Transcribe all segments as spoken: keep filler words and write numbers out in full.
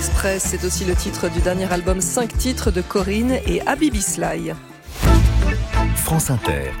Express, c'est aussi le titre du dernier album cinq titres de Corinne et Habibi Sly. France Inter.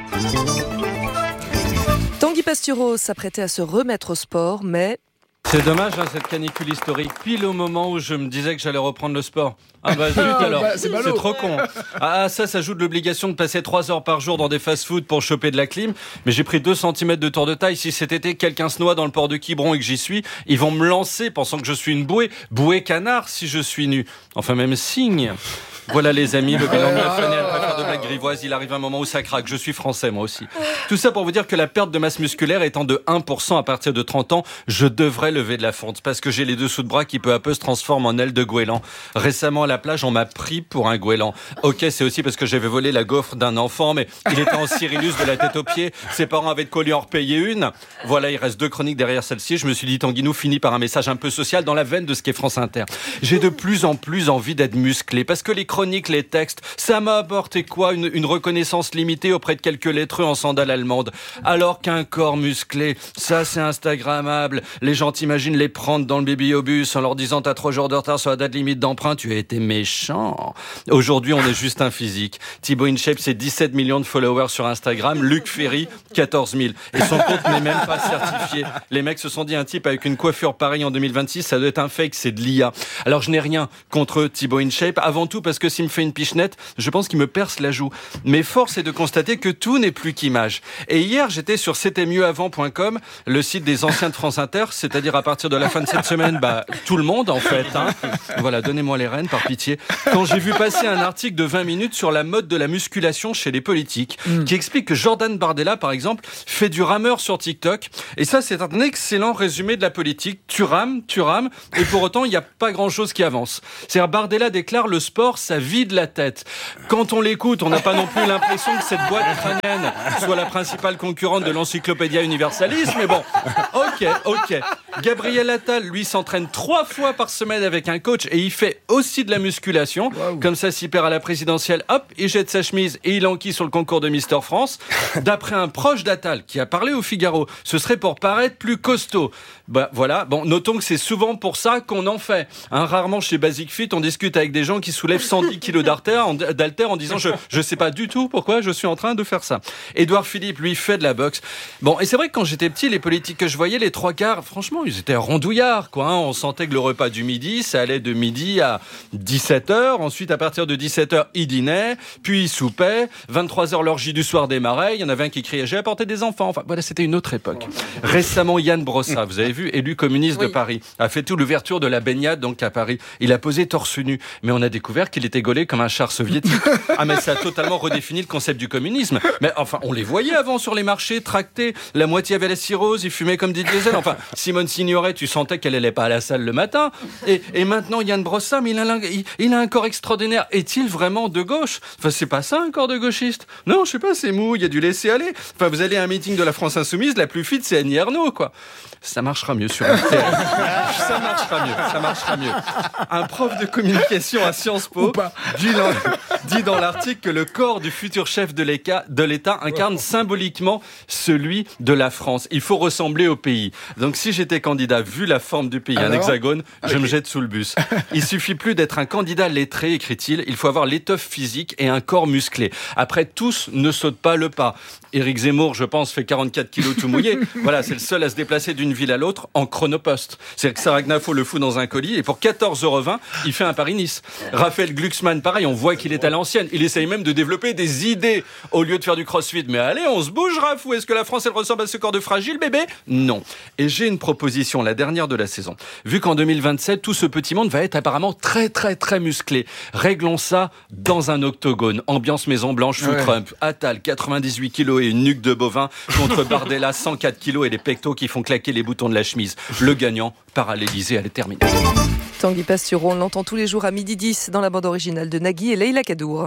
Tanguy Pastureau s'apprêtait à se remettre au sport, mais... C'est dommage, hein, cette canicule historique, pile au moment où je me disais que j'allais reprendre le sport. Ah bah, zut, alors, bah, c'est, c'est trop con. Ah, ça s'ajoute l'obligation de passer trois heures par jour dans des fast-food pour choper de la clim. Mais j'ai pris deux centimètres de tour de taille. Si cet été, quelqu'un se noie dans le port de Quiberon et que j'y suis, ils vont me lancer pensant que je suis une bouée. Bouée canard si je suis nu. Enfin, même signe. Voilà les amis, le bilan Fanel préfère de blagues grivoises. Il arrive un moment où ça craque. Je suis français moi aussi. Tout ça pour vous dire que la perte de masse musculaire étant de un pour cent à partir de trente ans, je devrais lever de la fonte parce que j'ai les dessous de bras qui peu à peu se transforment en ailes de goéland. Récemment à la plage, on m'a pris pour un goéland. Ok, c'est aussi parce que j'avais volé la gaufre d'un enfant, mais il était en Cyrillus de la tête aux pieds. Ses parents avaient de quoi lui en repayer une. Voilà, il reste deux chroniques derrière celle-ci. Je me suis dit, Tanguinou finit par un message un peu social dans la veine de ce qu'est France Inter. J'ai de plus en plus envie d'être musclé parce que les chroniques, les textes, ça m'a apporté quoi ? Une, une reconnaissance limitée auprès de quelques lettreux en sandales allemandes. Alors qu'un corps musclé, ça c'est instagrammable. Les gens t'imaginent les prendre dans le bibliobus en leur disant t'as trois jours de retard sur la date limite d'emprunt, tu as été méchant. Aujourd'hui, on est juste un physique. Thibaut InShape, c'est dix-sept millions de followers sur Instagram. Luc Ferry, quatorze mille. Et son compte n'est même pas certifié. Les mecs se sont dit un type avec une coiffure pareille en deux mille vingt-six, ça doit être un fake, c'est de l'I A. Alors je n'ai rien contre Thibaut InShape, avant tout parce que s'il me fait une pichenette, je pense qu'il me perce la joue. Mais force est de constater que tout n'est plus qu'image. Et hier, j'étais sur c'était mieux avant point com, le site des anciens de France Inter, c'est-à-dire à partir de la fin de cette semaine, bah, tout le monde en fait. Hein. Voilà, donnez-moi les rênes par pitié. Quand j'ai vu passer un article de vingt minutes sur la mode de la musculation chez les politiques, mmh. qui explique que Jordan Bardella, par exemple, fait du rameur sur TikTok. Et ça, c'est un excellent résumé de la politique. Tu rames, tu rames, et pour autant, il n'y a pas grand-chose qui avance. C'est-à-dire, Bardella déclare le sport, ça vide la tête. Quand on l'écoute, on n'a pas non plus l'impression que cette boîte crânienne soit la principale concurrente de l'Encyclopédia Universalis, mais bon, ok, ok. Gabriel Attal, lui, s'entraîne trois fois par semaine avec un coach et il fait aussi de la musculation. Wow. Comme ça, s'il perd à la présidentielle, hop, il jette sa chemise et il enquille sur le concours de Mister France. D'après un proche d'Attal qui a parlé au Figaro, ce serait pour paraître plus costaud. Bah voilà, bon, notons que c'est souvent pour ça qu'on en fait. Hein, rarement chez Basic Fit, on discute avec des gens qui soulèvent cent dix kilos d'haltères en, d'haltères en disant je je sais pas du tout pourquoi je suis en train de faire ça. Édouard Philippe, lui, fait de la boxe. Bon, et c'est vrai que quand j'étais petit, les politiques que je voyais, les trois quarts, franchement, ils étaient rondouillards, quoi. Hein. On sentait que le repas du midi, ça allait de midi à dix-sept heures. Ensuite, à partir de dix-sept heures, ils dînaient, puis ils soupaient. vingt-trois heures, l'orgie du soir démarrait. Il y en avait un qui criait « J'ai apporté des enfants ». Enfin, voilà, c'était une autre époque. Récemment, Yann Brossa, vous avez vu, élu communiste oui. de Paris, a fait tout l'ouverture de la baignade, donc à Paris. Il a posé torse nu, mais on a découvert qu'il était gaulé comme un char soviétique. Ah, mais ça a totalement redéfini le concept du communisme. Mais enfin, on les voyait avant sur les marchés, tractés. La moitié avait la cirrhose, ils fumaient comme des diesels. Enfin, Simone Signoret, tu sentais qu'elle allait pas à la salle le matin. Et, et maintenant, Yann Brossa, mais il a, il, il a un corps extraordinaire. Est-il vraiment de gauche ? Enfin, c'est pas ça, un corps de gauchiste. Non, je sais pas, c'est mou, il y a du laisser-aller. Enfin, vous allez à un meeting de la France Insoumise, la plus fit, c'est Annie Ernaux, quoi. Ça marchera mieux sur un terrain. Ça marchera mieux, ça marchera mieux. Un prof de communication à Sciences Po dit dans, dit dans l'article que le corps du futur chef de l'État, de l'État incarne symboliquement celui de la France. Il faut ressembler au pays. Donc si j'étais candidat, vu la forme du pays, alors, un hexagone, je okay. me jette sous le bus. Il suffit plus d'être un candidat lettré, écrit-il. Il faut avoir l'étoffe physique et un corps musclé. Après, tous ne sautent pas le pas. Éric Zemmour, je pense, fait quarante-quatre kilos tout mouillé. Voilà, c'est le seul à se déplacer d'une ville à l'autre en chronopost. C'est-à-dire que Sarah Gnafo le fout dans un colis et pour quatorze euros vingt, il fait un Paris-Nice. Raphaël Glucksmann, pareil, on voit qu'il est à l'ancienne. Il essaye même de développer des idées au lieu de faire du crossfit. Mais allez, on se bouge, Raph. Ou est-ce que la France, elle ressemble à ce corps de fragile, bébé ? Non. Et j'ai une proposition, la dernière de la saison. Vu qu'en deux mille vingt-sept, tout ce petit monde va être apparemment très, très, très musclé. Réglons ça dans un octogone. Ambiance Maison Blanche sous ouais. Trump. Attal, quatre-vingt-dix-huit kilos et une nuque de bovin contre Bardella, cent quatre kilos et les pectos qui font claquer les boutons de la chemise. Le gagnant part à l'Élysée à la terminer. Tanguy Pastureau, on l'entend tous les jours à midi dix dans la bande originale de Nagui et Leïla Kadour.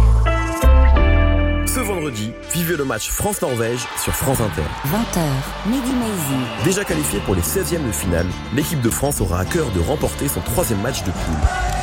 Ce vendredi, vivez le match France-Norvège sur France Inter. vingt heures, Mehdi Maizi. Déjà qualifiée pour les seizièmes de finale, l'équipe de France aura à cœur de remporter son troisième match de poule.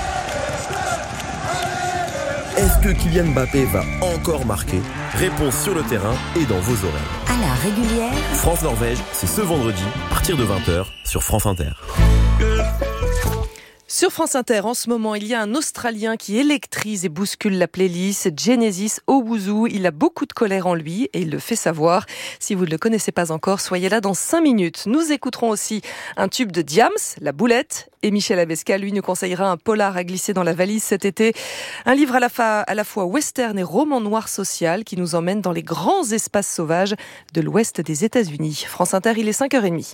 Est-ce que Kylian Mbappé va encore marquer ? Réponse sur le terrain et dans vos oreilles. À la régulière. France-Norvège, c'est ce vendredi, à partir de vingt heures, sur France Inter. Sur France Inter, en ce moment, il y a un Australien qui électrise et bouscule la playlist, Genesis Owuzu. Il a beaucoup de colère en lui et il le fait savoir. Si vous ne le connaissez pas encore, soyez là dans cinq minutes. Nous écouterons aussi un tube de Diams, La Boulette. Et Michel Abesca, lui, nous conseillera un polar à glisser dans la valise cet été. Un livre à la, fa- à la fois western et roman noir social qui nous emmène dans les grands espaces sauvages de l'ouest des États-Unis. France Inter, il est cinq heures trente.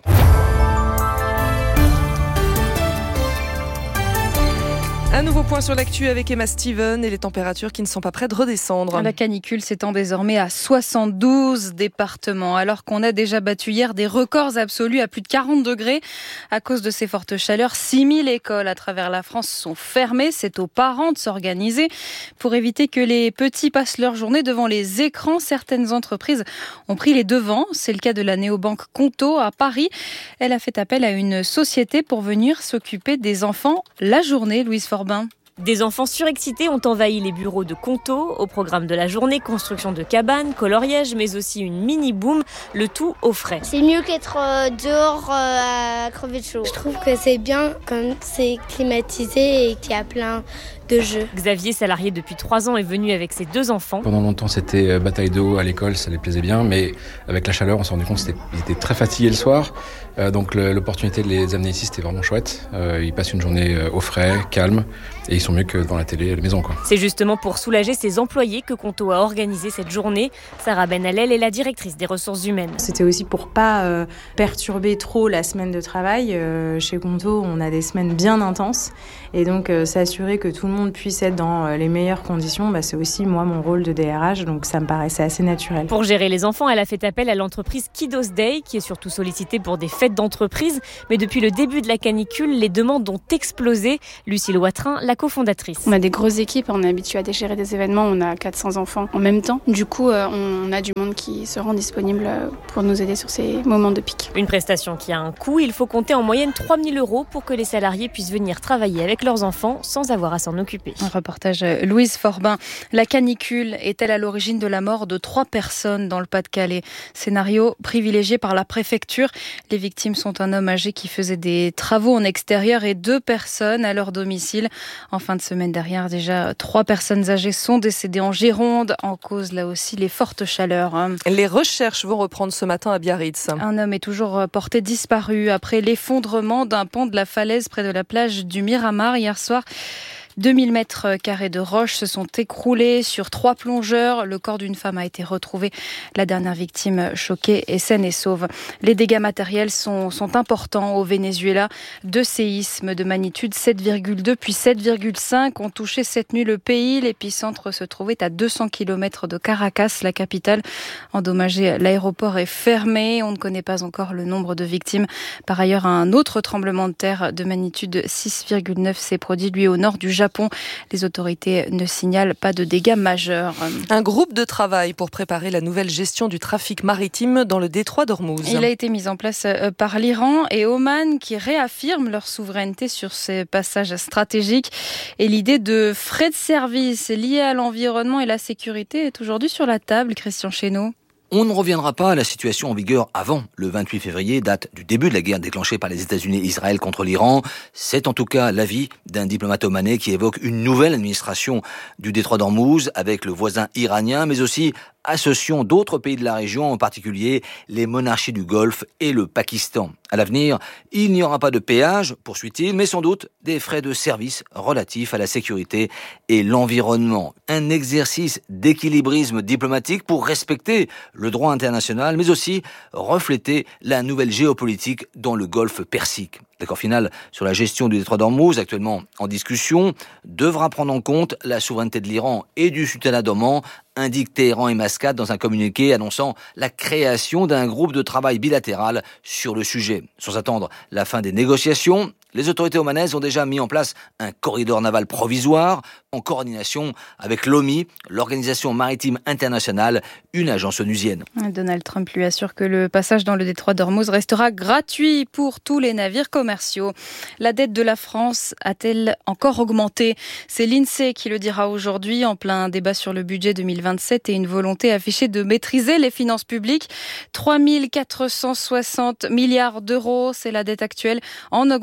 Un nouveau point sur l'actu avec Emma Steven et les températures qui ne sont pas prêtes de redescendre. La canicule s'étend désormais à soixante-douze départements, alors qu'on a déjà battu hier des records absolus à plus de quarante degrés. À cause de ces fortes chaleurs, six mille écoles à travers la France sont fermées. C'est aux parents de s'organiser pour éviter que les petits passent leur journée devant les écrans. Certaines entreprises ont pris les devants. C'est le cas de la néobanque Conto à Paris. Elle a fait appel à une société pour venir s'occuper des enfants la journée. Louise Forbin. Des enfants surexcités ont envahi les bureaux de Conto. Au programme de la journée, construction de cabanes, coloriage, mais aussi une mini-boom, le tout au frais. C'est mieux qu'être euh, dehors euh, à crever de chaud. Je trouve que c'est bien quand c'est climatisé et qu'il y a plein de jeux. Xavier, salarié depuis trois ans, est venu avec ses deux enfants. Pendant longtemps, c'était bataille d'eau à l'école, ça les plaisait bien, mais avec la chaleur, on s'est rendu compte qu'ils étaient très fatigués le soir. Euh, donc le, l'opportunité de les amener ici, c'était vraiment chouette. Euh, ils passent une journée au frais, calme, et ils sont mieux que dans la télé à la maison, quoi. C'est justement pour soulager ses employés que Conto a organisé cette journée. Sarah Benalel est la directrice des ressources humaines. C'était aussi pour pas euh, perturber trop la semaine de travail. Euh, chez Conto, on a des semaines bien intenses, et donc euh, s'assurer que tout le monde puisse être dans les meilleures conditions, bah, c'est aussi moi mon rôle de D R H, donc ça me paraissait assez naturel. Pour gérer les enfants, elle a fait appel à l'entreprise Kiddos Day, qui est surtout sollicitée pour des fêtes d'entreprise. Mais depuis le début de la canicule, les demandes ont explosé. Lucille Watrin, la cofondatrice. On a des grosses équipes, on est habitué à gérer des événements, on a quatre cents enfants en même temps. Du coup, on a du monde qui se rend disponible pour nous aider sur ces moments de pic. Une prestation qui a un coût, il faut compter en moyenne trois mille euros pour que les salariés puissent venir travailler avec leurs enfants sans avoir à s'en occuper. Un reportage Louise Forbin. La canicule est-elle à l'origine de la mort de trois personnes dans le Pas-de-Calais? Scénario privilégié par la préfecture. Les victimes sont un homme âgé qui faisait des travaux en extérieur et deux personnes à leur domicile. En fin de semaine dernière, déjà trois personnes âgées sont décédées en Gironde. En cause, là aussi, les fortes chaleurs. Les recherches vont reprendre ce matin à Biarritz. Un homme est toujours porté disparu après l'effondrement d'un pan de la falaise près de la plage du Miramar hier soir. deux mille mètres carrés de roches se sont écroulés sur trois plongeurs. Le corps d'une femme a été retrouvé. La dernière victime choquée est saine et sauve. Les dégâts matériels sont, sont importants au Venezuela. Deux séismes de magnitude sept virgule deux puis sept virgule cinq ont touché cette nuit le pays. L'épicentre se trouvait à deux cents kilomètres de Caracas, la capitale. Endommagé, l'aéroport est fermé. On ne connaît pas encore le nombre de victimes. Par ailleurs, un autre tremblement de terre de magnitude six virgule neuf s'est produit, lui, au nord du Japon. Japon. Les autorités ne signalent pas de dégâts majeurs. Un groupe de travail pour préparer la nouvelle gestion du trafic maritime dans le détroit d'Ormuz. Il a été mis en place par l'Iran et Oman qui réaffirment leur souveraineté sur ces passages stratégiques. Et l'idée de frais de service liés à l'environnement et la sécurité est aujourd'hui sur la table, Christian Chesneau. On ne reviendra pas à la situation en vigueur avant le vingt-huit février, date du début de la guerre déclenchée par les États-Unis et Israël contre l'Iran. C'est en tout cas l'avis d'un diplomate omanais qui évoque une nouvelle administration du détroit d'Ormuz avec le voisin iranien, mais aussi associant d'autres pays de la région, en particulier les monarchies du Golfe et le Pakistan. À l'avenir, il n'y aura pas de péage, poursuit-il, mais sans doute des frais de service relatifs à la sécurité et l'environnement. Un exercice d'équilibrisme diplomatique pour respecter le droit international, mais aussi refléter la nouvelle géopolitique dans le Golfe Persique. L'accord final sur la gestion du détroit d'Ormuz, actuellement en discussion, devra prendre en compte la souveraineté de l'Iran et du sultanat d'Oman, indique Téhéran et Mascate dans un communiqué annonçant la création d'un groupe de travail bilatéral sur le sujet. Sans attendre la fin des négociations, les autorités omanaises ont déjà mis en place un corridor naval provisoire en coordination avec l'O M I, l'Organisation maritime internationale, une agence onusienne. Donald Trump lui assure que le passage dans le détroit d'Ormuz restera gratuit pour tous les navires commerciaux. La dette de la France a-t-elle encore augmenté? C'est l'INSEE qui le dira aujourd'hui en plein débat sur le budget deux mille vingt-sept et une volonté affichée de maîtriser les finances publiques. trois mille quatre cent soixante milliards d'euros, c'est la dette actuelle en augmentation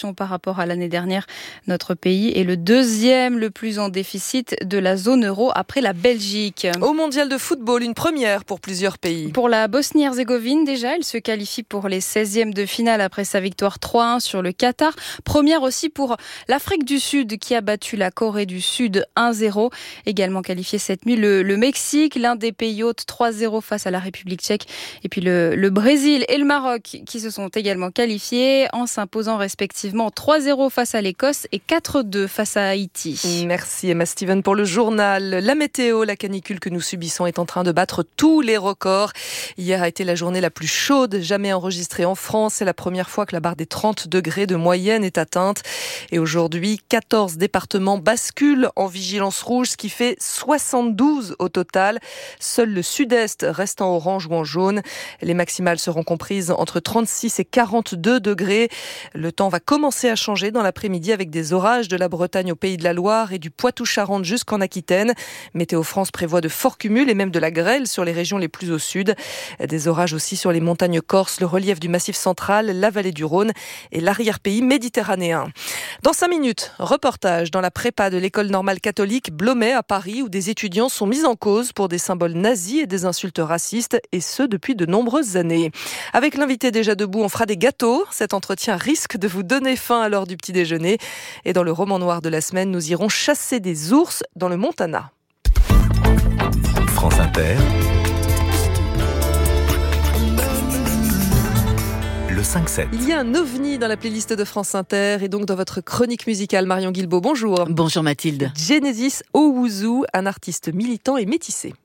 amélioration par rapport à l'année dernière. Notre pays est le deuxième le plus en déficit de la zone euro après la Belgique. Au mondial de football, une première pour plusieurs pays. Pour la Bosnie-Herzégovine, déjà, elle se qualifie pour les seizièmes de finale après sa victoire trois un sur le Qatar. Première aussi pour l'Afrique du Sud qui a battu la Corée du Sud un zéro. Également qualifié cette nuit le, le Mexique, l'un des pays hôtes trois zéro face à la République tchèque. Et puis le, le Brésil et le Maroc qui se sont également qualifiés en s'imposant respectivement trois zéro face à l'Écosse et quatre deux face à Haïti. Merci Emma Steven pour le journal. La météo, la canicule que nous subissons est en train de battre tous les records. Hier a été la journée la plus chaude jamais enregistrée en France. C'est la première fois que la barre des trente degrés de moyenne est atteinte. Et aujourd'hui, quatorze départements basculent en vigilance rouge, ce qui fait soixante-douze au total. Seul le sud-est reste en orange ou en jaune. Les maximales seront comprises entre trente-six et quarante-deux degrés. Le temps va commencer à changer dans l'après-midi avec des orages de la Bretagne au Pays de la Loire et du Poitou-Charentes jusqu'en Aquitaine. Météo France prévoit de forts cumuls et même de la grêle sur les régions les plus au sud. Des orages aussi sur les montagnes corses, le relief du Massif central, la vallée du Rhône et l'arrière-pays méditerranéen. Dans cinq minutes, reportage dans la prépa de l'école normale catholique Blomet à Paris où des étudiants sont mis en cause pour des symboles nazis et des insultes racistes et ce depuis de nombreuses années. Avec l'invité déjà debout, on fera des gâteaux. Cet entretien risque de vous donner faim à l'heure du petit déjeuner. Et dans le roman noir de la semaine, nous irons chasser des ours dans le Montana. France Inter, le cinq sept. Il y a un ovni dans la playlist de France Inter et donc dans votre chronique musicale. Marion Guilbault, bonjour. Bonjour Mathilde. Genesis Owuzu, un artiste militant et métissé.